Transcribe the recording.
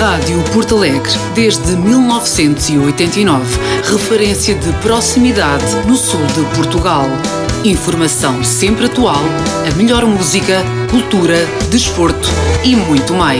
Rádio Porto Alegre, desde 1989, referência de proximidade no sul de Portugal. Informação sempre atual, a melhor música, cultura, desporto e muito mais.